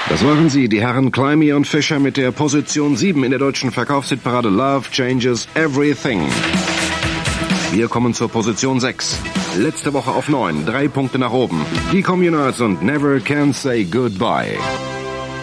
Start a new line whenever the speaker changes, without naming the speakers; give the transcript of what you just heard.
Das waren sie, die Herren Climie und Fischer mit der Position 7 in der deutschen Verkaufshitparade Love Changes Everything. Wir kommen zur Position 6. Letzte Woche auf 9, 3 Punkte nach oben. Die Communards und Never Can Say Goodbye.